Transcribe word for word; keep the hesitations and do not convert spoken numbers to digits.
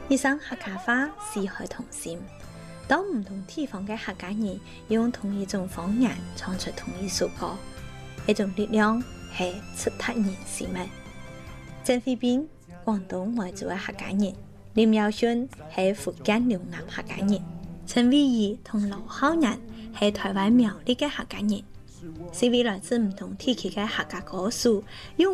以上客家話是海同心，當唔同地方嘅客家人用同一種方言唱出同一首歌，一種力量係出達人心嘅。鄭慧彬，廣東外族嘅客家人；林耀勳係福建嶺南客家人；陳偉儀同劉浩然係台灣苗栗嘅客家人。四位來自唔同地區嘅客家歌手用